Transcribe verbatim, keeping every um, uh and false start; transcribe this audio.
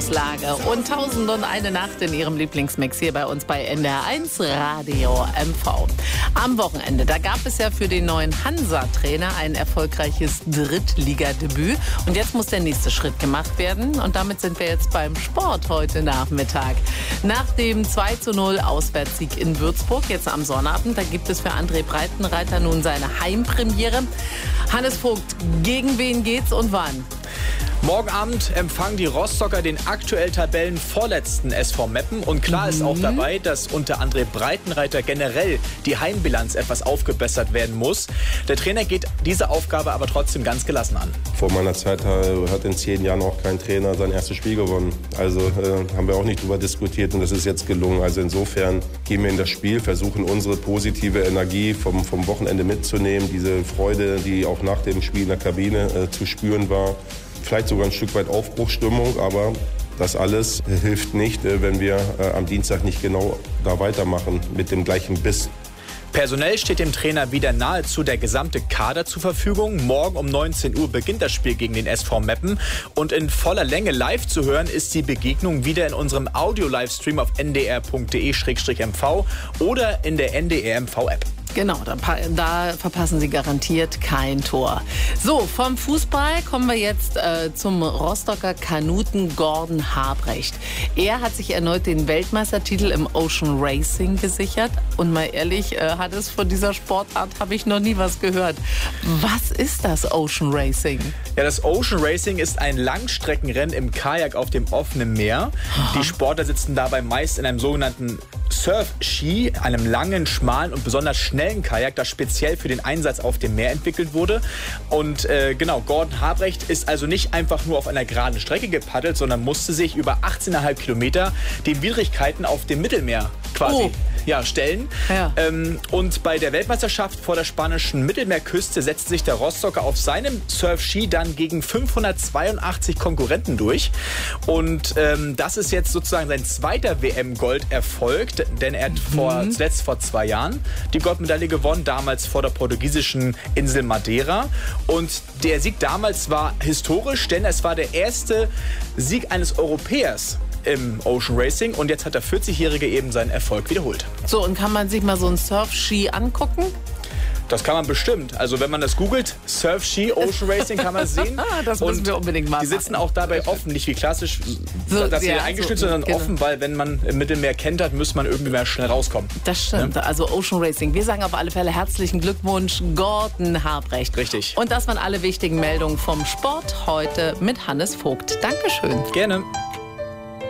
Lage und tausend und eine Nacht in ihrem Lieblingsmix hier bei uns bei N D R eins Radio M V. Am Wochenende, da gab es ja für den neuen Hansa-Trainer ein erfolgreiches Drittligadebüt. Und jetzt muss der nächste Schritt gemacht werden. Und damit sind wir jetzt beim Sport heute Nachmittag. Nach dem zwei zu null Auswärtssieg in Würzburg, jetzt am Sonnabend, da gibt es für André Breitenreiter nun seine Heimpremiere. Hannes Vogt, gegen wen geht's und wann? Morgen Abend empfangen die Rostocker den aktuell Tabellenvorletzten S V Meppen. Und klar mhm. ist auch dabei, dass unter André Breitenreiter generell die Heimbilanz etwas aufgebessert werden muss. Der Trainer geht diese Aufgabe aber trotzdem ganz gelassen an. Vor meiner Zeit hat in zehn Jahren auch kein Trainer sein erstes Spiel gewonnen. Also äh, haben wir auch nicht drüber diskutiert und das ist jetzt gelungen. Also insofern gehen wir in das Spiel, versuchen unsere positive Energie vom, vom Wochenende mitzunehmen. Diese Freude, die auch nach dem Spiel in der Kabine äh, zu spüren war. Vielleicht sogar ein Stück weit Aufbruchsstimmung, aber das alles hilft nicht, wenn wir am Dienstag nicht genau da weitermachen mit dem gleichen Biss. Personell steht dem Trainer wieder nahezu der gesamte Kader zur Verfügung. Morgen um neunzehn Uhr beginnt das Spiel gegen den S V Meppen. Und in voller Länge live zu hören ist die Begegnung wieder in unserem Audio-Livestream auf n d r punkt d e slash m v oder in der N D R M V-App. Genau, da, da verpassen Sie garantiert kein Tor. So, vom Fußball kommen wir jetzt äh, zum Rostocker Kanuten Gordon Habrecht. Er hat sich erneut den Weltmeistertitel im Ocean Racing gesichert. Und mal ehrlich, äh, hat es von dieser Sportart habe ich noch nie was gehört. Was ist das Ocean Racing? Ja, das Ocean Racing ist ein Langstreckenrennen im Kajak auf dem offenen Meer. Aha. Die Sportler sitzen dabei meist in einem sogenannten Surf-Ski, einem langen, schmalen und besonders schnellen Kajak, das speziell für den Einsatz auf dem Meer entwickelt wurde. Und äh, genau, Gordon Habrecht ist also nicht einfach nur auf einer geraden Strecke gepaddelt, sondern musste sich über achtzehn Komma fünf Kilometer den Widrigkeiten auf dem Mittelmeer quasi oh. ja, stellen. Ja. Ähm, und bei der Weltmeisterschaft vor der spanischen Mittelmeerküste setzte sich der Rostocker auf seinem Surf-Ski dann gegen fünfhundertzweiundachtzig Konkurrenten durch. Und ähm, das ist jetzt sozusagen sein zweiter W M-Gold erfolgt, denn er hat mhm. vor, zuletzt vor zwei Jahren die Goldmedaille gewonnen, damals vor der portugiesischen Insel Madeira. Und der Sieg damals war historisch, denn es war der erste Sieg eines Europäers im Ocean Racing und jetzt hat der vierzigjährige eben seinen Erfolg wiederholt. So, und kann man sich mal so einen Surf-Ski angucken? Das kann man bestimmt. Also wenn man das googelt, Surf-Ski, Ocean Racing, kann man es sehen. Das müssen und wir unbedingt machen. Die sitzen auch dabei offen, nicht wie klassisch, so, dass sie ja, eingeschnitten so, sondern genau. offen, weil wenn man im Mittelmeer kentert, muss man irgendwie mehr schnell rauskommen. Das stimmt, ja? Also Ocean Racing. Wir sagen auf alle Fälle herzlichen Glückwunsch, Gordon Habrecht. Richtig. Und das waren alle wichtigen Meldungen vom Sport heute mit Hannes Vogt. Dankeschön. Gerne.